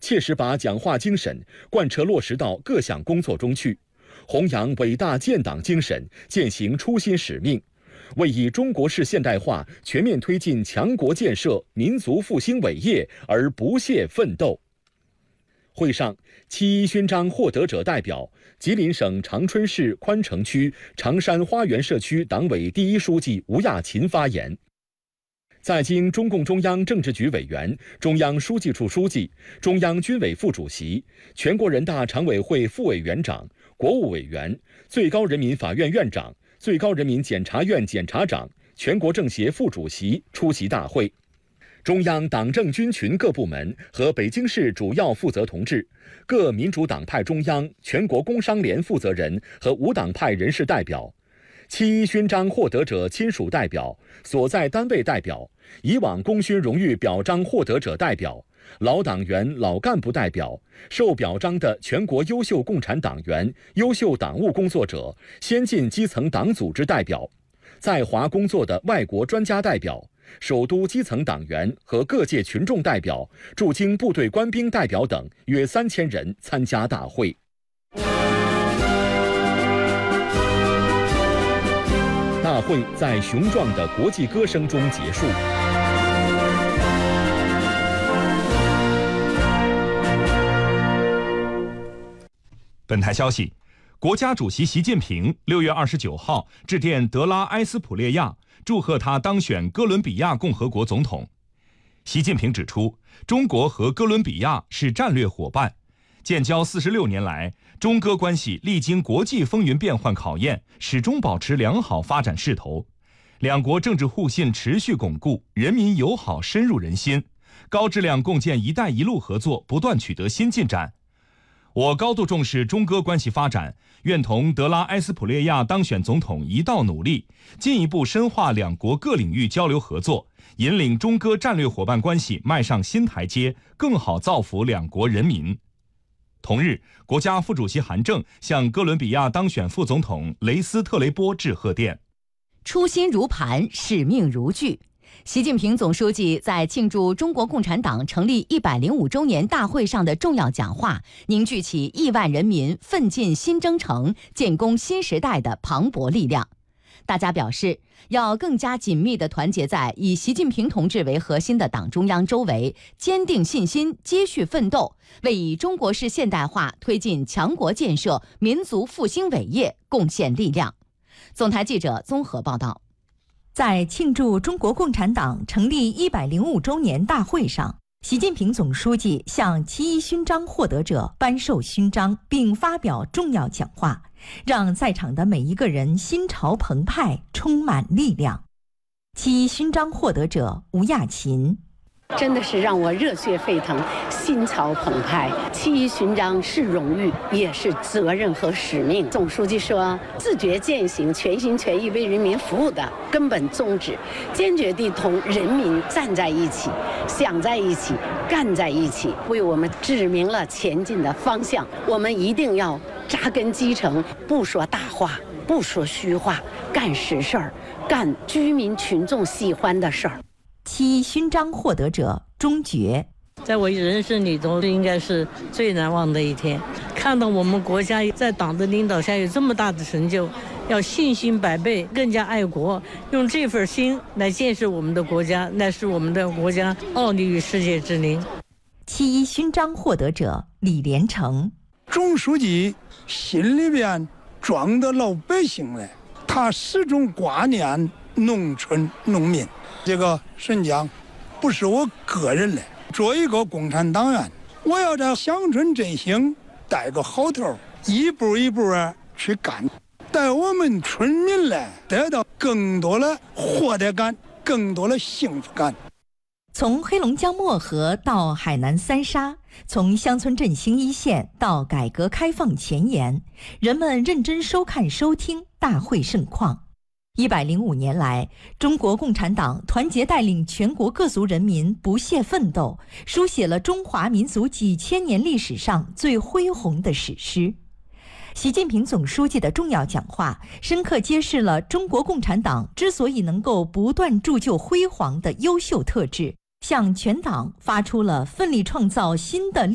切实把讲话精神贯彻落实到各项工作中去，弘扬伟大建党精神，践行初心使命，为以中国式现代化全面推进强国建设、民族复兴伟业而不懈奋斗。会上，7·1勋章获得者代表、吉林省长春市宽城区长山花园社区党委第一书记吴亚勤发言。在京中共中央政治局委员、中央书记处书记、中央军委副主席、全国人大常委会副委员长、国务委员、最高人民法院院长、最高人民检察院检察长、全国政协副主席出席大会。中央党政军群各部门和北京市主要负责同志、各民主党派中央、全国工商联负责人和无党派人士代表、7·1勋章获得者亲属代表、所在单位代表、以往功勋荣誉表彰获得者代表、老党员、老干部代表、受表彰的全国优秀共产党员、优秀党务工作者、先进基层党组织代表、在华工作的外国专家代表、首都基层党员和各界群众代表、驻京部队官兵代表等约3000人参加大会。大会在雄壮的国际歌声中结束。 本台消息，国家主席习近平6月29号致电德拉埃斯普列亚，祝贺他当选哥伦比亚共和国总统。习近平指出，中国和哥伦比亚是战略伙伴，建交46年来，中哥关系历经国际风云变幻考验，始终保持良好发展势头。两国政治互信持续巩固，人民友好深入人心，高质量共建“一带一路”合作不断取得新进展。我高度重视中哥关系发展，愿同德拉埃斯普列亚当选总统一道努力，进一步深化两国各领域交流合作，引领中哥战略伙伴关系迈上新台阶，更好造福两国人民。同日，国家副主席韩正向哥伦比亚当选副总统雷斯特雷波致贺电。 初心如磐，使命如炬。习近平总书记在庆祝中国共产党成立105周年大会上的重要讲话，凝聚起亿万人民奋进新征程、建功新时代的磅礴力量。大家表示，要更加紧密地团结在以习近平同志为核心的党中央周围，坚定信心，接续奋斗，为以中国式现代化推进强国建设、民族复兴伟业贡献力量。总台记者综合报道。 在庆祝中国共产党成立105周年大会上，习近平总书记向7·1勋章获得者颁授勋章，并发表重要讲话，让在场的每一个人心潮澎湃，充满力量。7·1勋章获得者吴亚勤。 真的是让我热血沸腾，心潮澎湃。7·1勋章是荣誉，也是责任和使命。总书记说，自觉践行全心全意为人民服务的根本宗旨，坚决地同人民站在一起，想在一起，干在一起，为我们指明了前进的方向。我们一定要扎根基层，不说大话，不说虚话，干实事儿，干居民群众喜欢的事儿。 7·1勋章获得者钟觉， 在我人生里头，这应该是最难忘的一天。看到我们国家在党的领导下有这么大的成就，要信心百倍，更加爱国，用这份心来建设我们的国家，来使我们的国家傲立于世界之林。 7·1勋章获得者李连成， 总书记心里边装的老百姓了，他始终挂念农村农民。这个实际上不是我个人的，作为一个共产党员，我要在乡村振兴带个好头，一步一步去干，带我们村民来得到更多的获得感，更多的幸福感。 从黑龙江漠河到海南三沙，从乡村振兴一线到改革开放前沿，人们认真收看收听大会盛况。105年来，中国共产党团结带领全国各族人民不懈奋斗，书写了中华民族几千年历史上最恢宏的史诗。习近平总书记的重要讲话，深刻揭示了中国共产党之所以能够不断铸就辉煌的优秀特质，向全党发出了奋力创造新的